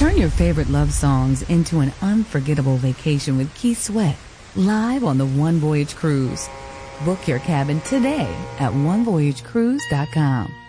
Turn your favorite love songs into an unforgettable vacation with Keith Sweat, live on the One Voyage Cruise. Book your cabin today at onevoyagecruise.com.